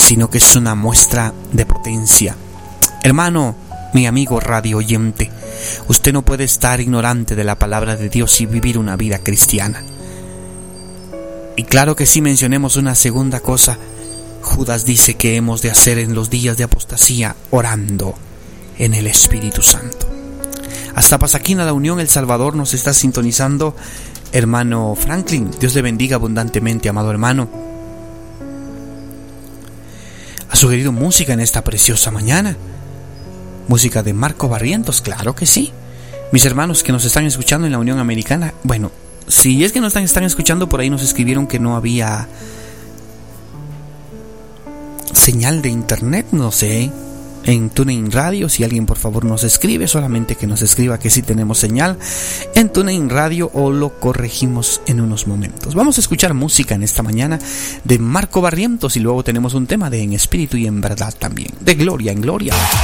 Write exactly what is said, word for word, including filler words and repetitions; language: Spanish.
sino que es una muestra de potencia. Hermano, mi amigo radio oyente, usted no puede estar ignorante de la palabra de Dios y vivir una vida cristiana. Y claro que sí, mencionemos una segunda cosa. Judas dice que hemos de hacer en los días de apostasía, orando en el Espíritu Santo. Hasta Pasaquina, La Unión, El Salvador, nos está sintonizando hermano Franklin. Dios le bendiga abundantemente, amado hermano. Ha sugerido música en esta preciosa mañana. Música de Marco Barrientos, claro que sí. Mis hermanos que nos están escuchando en la Unión Americana, bueno, si es que nos están, están escuchando, por ahí nos escribieron que no había señal de internet, no sé, en TuneIn Radio. Si alguien por favor nos escribe, solamente que nos escriba que sí tenemos señal en TuneIn Radio, o lo corregimos en unos momentos. Vamos a escuchar música en esta mañana de Marco Barrientos y luego tenemos un tema de En Espíritu y en Verdad también, de Gloria en Gloria.